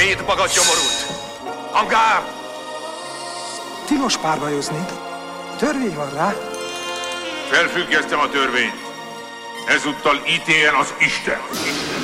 Szétbagad gyomorult! Hangár! Tilos párbajozni. Törvény van rá. Felfüggesztem a törvényt. Ezúttal ítéljen az Isten.